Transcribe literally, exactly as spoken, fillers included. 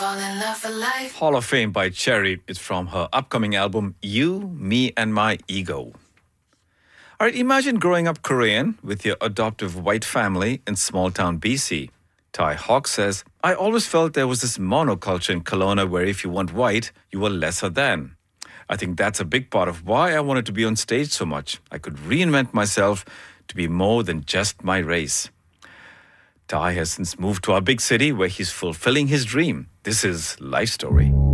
fall in love for life. Hall of Fame by Cherry. It's from her upcoming album, You, Me and My Ego. All right, imagine growing up Korean with your adoptive white family in small town B C. Ty Hawk says, I always felt there was this monoculture in Kelowna where if you weren't white, you were lesser than. I think that's a big part of why I wanted to be on stage so much. I could reinvent myself to be more than just my race. Ty has since moved to our big city where he's fulfilling his dream. This is Life Story.